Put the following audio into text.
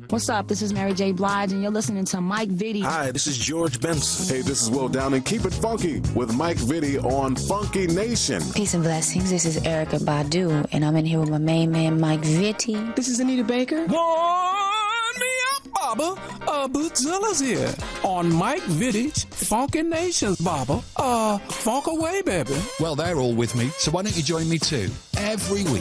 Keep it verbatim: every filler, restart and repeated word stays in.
What's up? This is Mary J. Blige, and you're listening to Mike Vitti. Hi, this is George Benson. Hey, this is Will Downing. Keep it funky with Mike Vitti on Funky Nation. Peace and blessings. This is Erykah Badu, and I'm in here with my main man, Mike Vitti. This is Anita Baker. Warm me up, Baba. Uh, Bootzilla's here on Mike Vitti's Funky Nations, Baba. Uh, funk away, baby. Well, they're all with me, so why don't you join me too? Every week.